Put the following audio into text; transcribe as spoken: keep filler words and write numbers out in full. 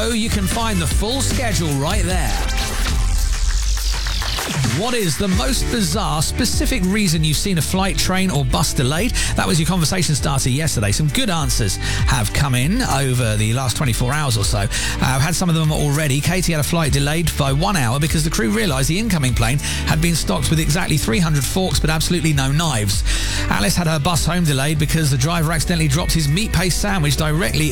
go. You can find the full schedule right there. What is the most bizarre, specific reason you've seen a flight, train or bus delayed? That was your conversation starter yesterday. Some good answers have come in over the last twenty-four hours or so. Uh, I've had some of them already. Katie had a flight delayed by one hour because the crew realised the incoming plane had been stocked with exactly three hundred forks but absolutely no knives. Alice had her bus home delayed because the driver accidentally dropped his meat paste sandwich directly